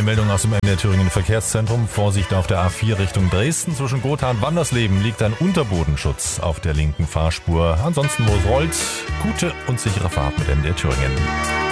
Meldung aus dem MDR Thüringen Verkehrszentrum. Vorsicht auf der A4 Richtung Dresden. Zwischen Gotha und Wandersleben liegt ein Unterbodenschutz auf der linken Fahrspur. Ansonsten, wo es rollt, gute und sichere Fahrt mit MDR Thüringen.